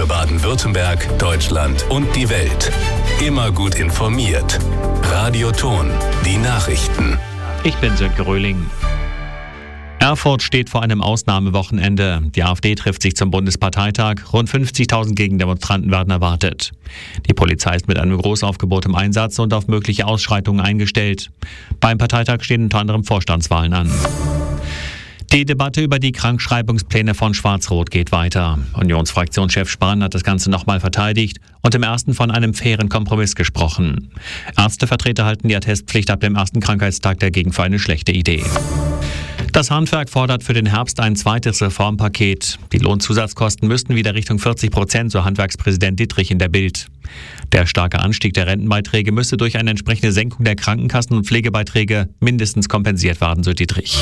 Für Baden-Württemberg, Deutschland und die Welt. Immer gut informiert. Radio Ton, die Nachrichten. Ich bin Sönke Röhling. Erfurt steht vor einem Ausnahmewochenende. Die AfD trifft sich zum Bundesparteitag. Rund 50.000 Gegendemonstranten werden erwartet. Die Polizei ist mit einem Großaufgebot im Einsatz und auf mögliche Ausschreitungen eingestellt. Beim Parteitag stehen unter anderem Vorstandswahlen an. Die Debatte über die Krankschreibungspläne von Schwarz-Rot geht weiter. Unionsfraktionschef Spahn hat das Ganze nochmal verteidigt und im ersten von einem fairen Kompromiss gesprochen. Ärztevertreter halten die Attestpflicht ab dem ersten Krankheitstag dagegen für eine schlechte Idee. Das Handwerk fordert für den Herbst ein zweites Reformpaket. Die Lohnzusatzkosten müssten wieder Richtung 40%, so Handwerkspräsident Dittrich in der Bild. Der starke Anstieg der Rentenbeiträge müsse durch eine entsprechende Senkung der Krankenkassen- und Pflegebeiträge mindestens kompensiert werden, so Dittrich.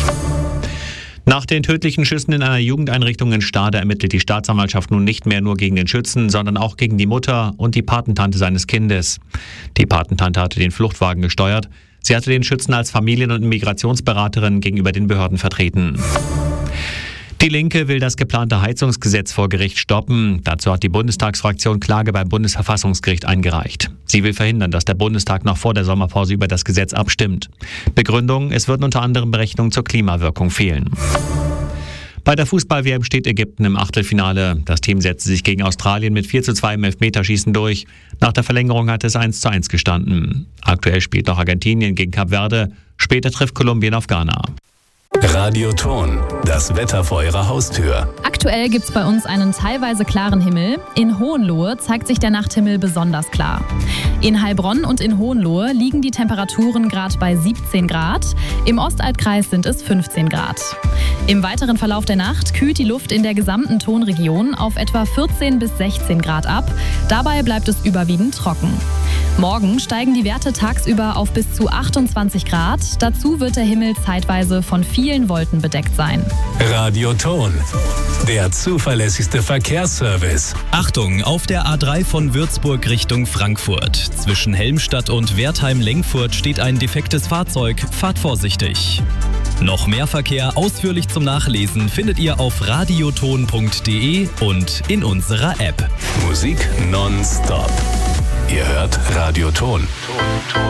Nach den tödlichen Schüssen in einer Jugendeinrichtung in Stade ermittelt die Staatsanwaltschaft nun nicht mehr nur gegen den Schützen, sondern auch gegen die Mutter und die Patentante seines Kindes. Die Patentante hatte den Fluchtwagen gesteuert. Sie hatte den Schützen als Familien- und Migrationsberaterin gegenüber den Behörden vertreten. Die Linke will das geplante Heizungsgesetz vor Gericht stoppen. Dazu hat die Bundestagsfraktion Klage beim Bundesverfassungsgericht eingereicht. Sie will verhindern, dass der Bundestag noch vor der Sommerpause über das Gesetz abstimmt. Begründung: Es würden unter anderem Berechnungen zur Klimawirkung fehlen. Bei der Fußball-WM steht Ägypten im Achtelfinale. Das Team setzte sich gegen Australien mit 4:2 im Elfmeterschießen durch. Nach der Verlängerung hat es 1:1 gestanden. Aktuell spielt noch Argentinien gegen Kap Verde. Später trifft Kolumbien auf Ghana. Radio Ton, das Wetter vor Ihrer Haustür. Aktuell gibt es bei uns einen teilweise klaren Himmel. In Hohenlohe zeigt sich der Nachthimmel besonders klar. In Heilbronn und in Hohenlohe liegen die Temperaturen gerade bei 17 Grad. Im Ostalbkreis sind es 15 Grad. Im weiteren Verlauf der Nacht kühlt die Luft in der gesamten Tonregion auf etwa 14 bis 16 Grad ab. Dabei bleibt es überwiegend trocken. Morgen steigen die Werte tagsüber auf bis zu 28 Grad. Dazu wird der Himmel zeitweise von vielen Wolken bedeckt sein. Radio Ton, der zuverlässigste Verkehrsservice. Achtung, auf der A3 von Würzburg Richtung Frankfurt. Zwischen Helmstadt und Wertheim-Lengfurt steht ein defektes Fahrzeug. Fahrt vorsichtig. Noch mehr Verkehr ausführlich zum Nachlesen findet ihr auf radioton.de und in unserer App. Musik nonstop. Ihr hört Radio Ton.